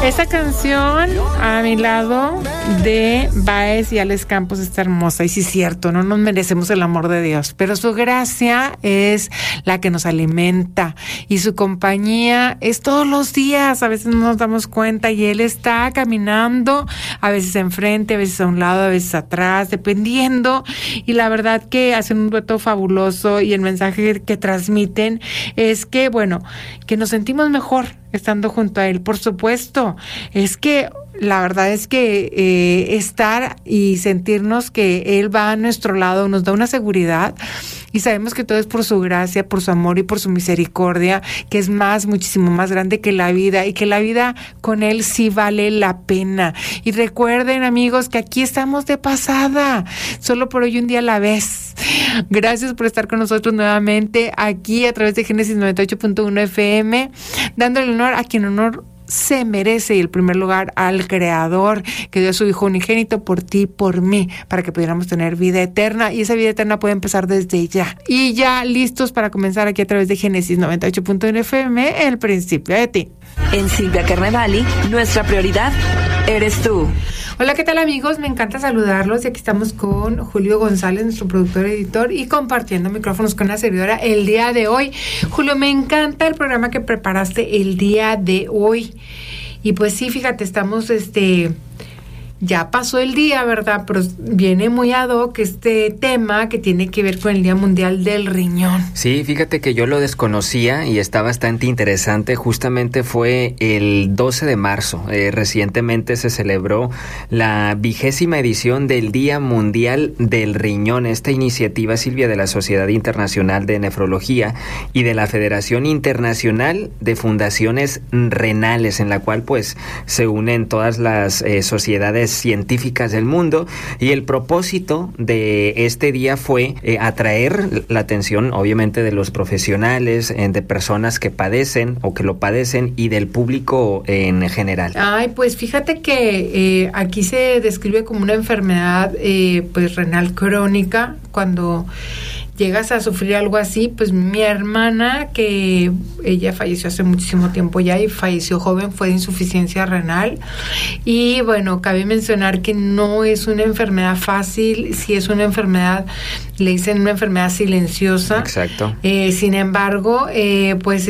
Esta canción a mi lado de Baez y Alex Campos está hermosa. Y sí es cierto, no nos merecemos el amor de Dios, pero su gracia es la que nos alimenta y su compañía es todos los días. A veces no nos damos cuenta y Él está caminando, a veces enfrente, a veces a un lado, a veces atrás, dependiendo. Y la verdad que hacen un dueto fabuloso y el mensaje que transmiten es que, bueno, que nos sentimos mejor estando junto a Él. Por supuesto, es que la verdad es que estar y sentirnos que Él va a nuestro lado nos da una seguridad y sabemos que todo es por su gracia, por su amor y por su misericordia, que es muchísimo más grande que la vida y que la vida con Él sí vale la pena. Y recuerden, amigos, que aquí estamos de pasada, solo por hoy un día a la vez. Gracias por estar con nosotros nuevamente aquí a través de Génesis 98.1 FM, dándole honor a quien honor se merece y el primer lugar al Creador, que dio a su Hijo unigénito por ti y por mí, para que pudiéramos tener vida eterna, y esa vida eterna puede empezar desde ya. Y ya listos para comenzar aquí a través de Génesis 98.1 FM, el principio de ti. En Silvia Carnevali, nuestra prioridad eres tú. Hola, ¿qué tal, amigos? Me encanta saludarlos y aquí estamos con Julio González, nuestro productor editor, y compartiendo micrófonos con la servidora el día de hoy. Julio, me encanta el programa que preparaste el día de hoy. Y pues sí, fíjate, estamos ya pasó el día, ¿verdad? Pero viene muy ad hoc este tema que tiene que ver con el Día Mundial del Riñón. Sí, fíjate que yo lo desconocía y está bastante interesante. Justamente fue el 12 de marzo. Recientemente se celebró la 20ª edición del Día Mundial del Riñón. Esta iniciativa, Silvia, de la Sociedad Internacional de Nefrología y de la Federación Internacional de Fundaciones Renales, en la cual pues se unen todas las sociedades científicas del mundo, y el propósito de este día fue atraer la atención, obviamente, de los profesionales, de personas que padecen o que lo padecen y del público en general. Ay, pues fíjate que aquí se describe como una enfermedad pues renal crónica. Cuando llegas a sufrir algo así, pues mi hermana, que ella falleció hace muchísimo tiempo ya y falleció joven, fue de insuficiencia renal. Y bueno, cabe mencionar que no es una enfermedad fácil, sí es una enfermedad, le dicen una enfermedad silenciosa. Exacto. Sin embargo, pues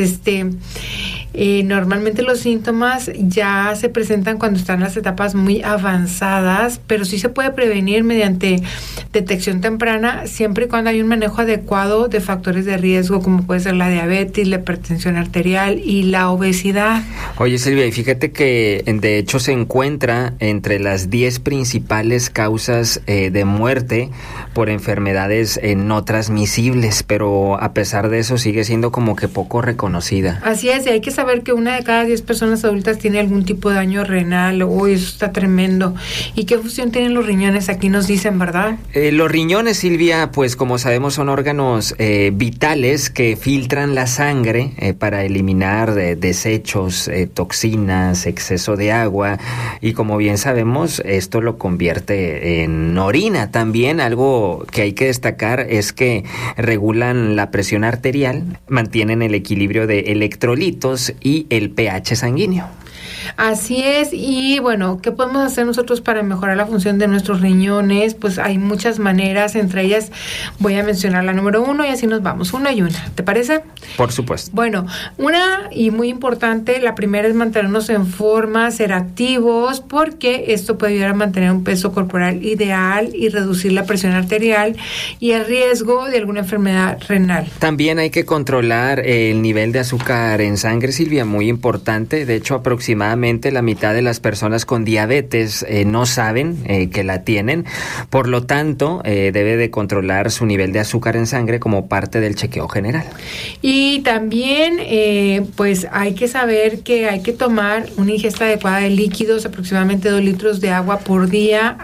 normalmente los síntomas ya se presentan cuando están en las etapas muy avanzadas, pero sí se puede prevenir mediante detección temprana, siempre y cuando hay un manejo adecuado de factores de riesgo, como puede ser la diabetes, la hipertensión arterial y la obesidad. Oye, Silvia, y fíjate que de hecho se encuentra entre las 10 principales causas de muerte por enfermedades no transmisibles, pero a pesar de eso sigue siendo como que poco reconocida. Así es, y hay que saber que 1 de cada 10 personas adultas tiene algún tipo de daño renal. Uy, eso está tremendo. ¿Y qué función tienen los riñones? Aquí nos dicen, ¿verdad? Los riñones, Silvia, pues como sabemos son órganos vitales que filtran la sangre para eliminar desechos, toxinas, exceso de agua, y como bien sabemos, esto lo convierte en orina. También algo que hay que destacar es que regulan la presión arterial, mantienen el equilibrio de electrolitos y el pH sanguíneo. Así es, y bueno, ¿qué podemos hacer nosotros para mejorar la función de nuestros riñones? Pues hay muchas maneras, entre ellas voy a mencionar la número 1 y así nos vamos, una y una, ¿te parece? Por supuesto. Bueno, una y muy importante, la primera es mantenernos en forma, ser activos, porque esto puede ayudar a mantener un peso corporal ideal y reducir la presión arterial y el riesgo de alguna enfermedad renal. También hay que controlar el nivel de azúcar en sangre, Silvia, muy importante. De hecho, aproximadamente la mitad de las personas con diabetes no saben que la tienen, por lo tanto debe de controlar su nivel de azúcar en sangre como parte del chequeo general. Y también pues hay que saber que hay que tomar una ingesta adecuada de líquidos, aproximadamente 2 litros de agua por día,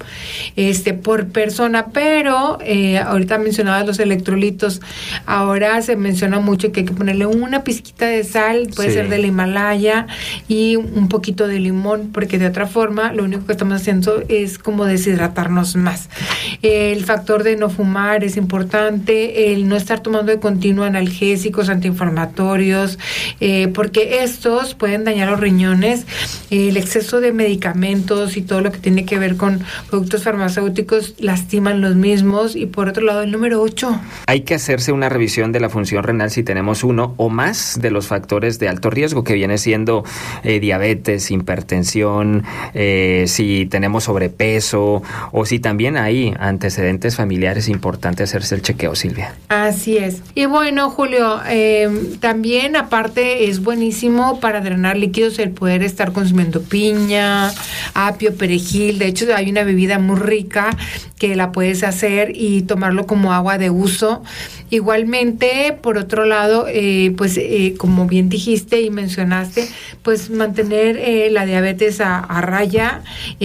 por persona, pero ahorita mencionabas los electrolitos, ahora se menciona mucho que hay que ponerle una pizquita de sal, puede ser del Himalaya, y un poquito de limón, porque de otra forma lo único que estamos haciendo es como deshidratarnos más. El factor de no fumar es importante, el no estar tomando de continuo analgésicos, antiinflamatorios, porque estos pueden dañar los riñones, el exceso de medicamentos y todo lo que tiene que ver con productos farmacéuticos lastiman los mismos. Y por otro lado, el número 8. Hay que hacerse una revisión de la función renal si tenemos uno o más de los factores de alto riesgo, que viene siendo diabetes, hipertensión, si tenemos sobrepeso o si también hay antecedentes familiares. Importante hacerse el chequeo, Silvia. Así es. Y bueno, Julio, también aparte es buenísimo para drenar líquidos el poder estar consumiendo piña, apio, perejil. De hecho, hay una bebida muy rica que la puedes hacer y tomarlo como agua de uso. Igualmente, por otro lado, como bien dijiste y mencionaste, pues mantener la diabetes a raya,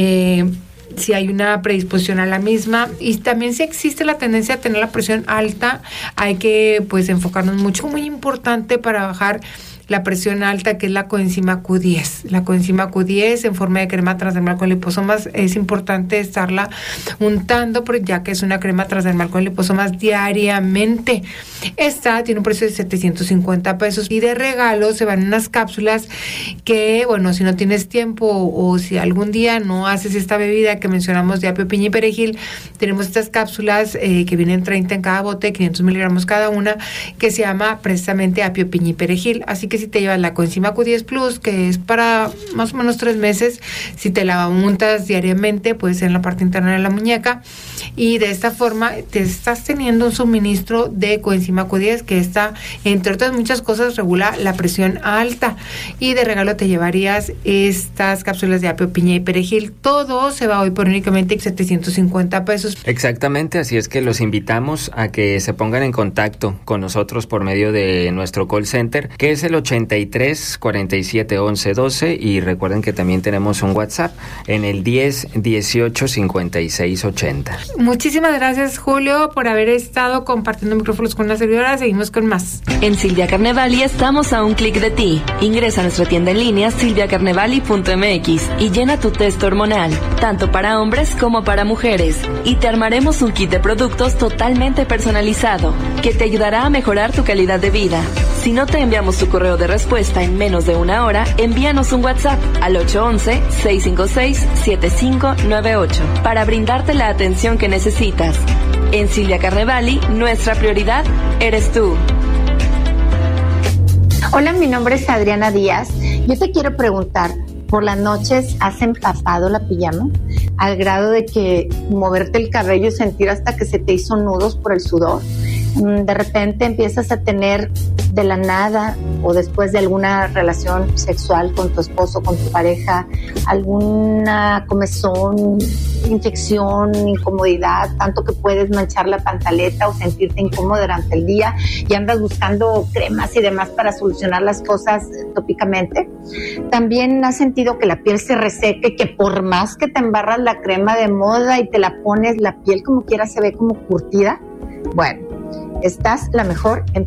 si hay una predisposición a la misma, y también si existe la tendencia a tener la presión alta, hay que pues enfocarnos mucho. Muy importante para bajar la presión alta, que es la coenzima Q10. La coenzima Q10 en forma de crema transdermal con liposomas, es importante estarla untando, ya que es una crema transdermal con liposomas diariamente. Esta tiene un precio de 750 pesos y de regalo se van unas cápsulas que, bueno, si no tienes tiempo o si algún día no haces esta bebida que mencionamos de apio, piña y perejil, tenemos estas cápsulas que vienen 30 en cada bote, 500 miligramos cada una, que se llama precisamente apio, piña y perejil. Así que si te llevas la coenzima Q10 Plus, que es para más o menos 3 meses, si te la untas diariamente, puede ser en la parte interna de la muñeca, y de esta forma te estás teniendo un suministro de coenzima Q10, que está, entre otras muchas cosas, regula la presión alta. Y de regalo te llevarías estas cápsulas de apio, piña y perejil. Todo se va hoy por únicamente 750 pesos. Exactamente, así es que los invitamos a que se pongan en contacto con nosotros por medio de nuestro call center, que es el 83 47 11 12, y recuerden que también tenemos un WhatsApp en el 10 18 56 80. Muchísimas gracias, Julio, por haber estado compartiendo micrófonos con una servidora. Seguimos con más. En Silvia Carnevali estamos a un clic de ti. Ingresa a nuestra tienda en línea silviacarnevali.mx y llena tu test hormonal, tanto para hombres como para mujeres, y te armaremos un kit de productos totalmente personalizado que te ayudará a mejorar tu calidad de vida. Si no te enviamos tu correo de respuesta en menos de una hora, envíanos un WhatsApp al 811-656-7598 para brindarte la atención que necesitas. En Silvia Carnevali, nuestra prioridad eres tú. Hola, mi nombre es Adriana Díaz. Yo te quiero preguntar, ¿por las noches has empapado la pijama al grado de que moverte el cabello y sentir hasta que se te hizo nudos por el sudor? De repente empiezas a tener de la nada o después de alguna relación sexual con tu esposo, con tu pareja, alguna comezón, infección, incomodidad, tanto que puedes manchar la pantaleta o sentirte incómodo durante el día y andas buscando cremas y demás para solucionar las cosas tópicamente. También has sentido que la piel se reseca y que por más que te embarras la crema de moda y te la pones, la piel como quiera se ve como curtida. Bueno, estás la mejor en